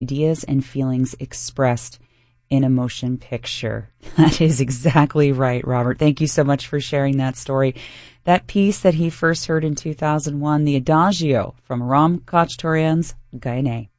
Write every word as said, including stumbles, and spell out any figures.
ideas and feelings expressed in a motion picture. That is exactly right, Robert. Thank you so much for sharing that story. That piece that he first heard in two thousand one, the Adagio from Aram Khachaturian's Gayane.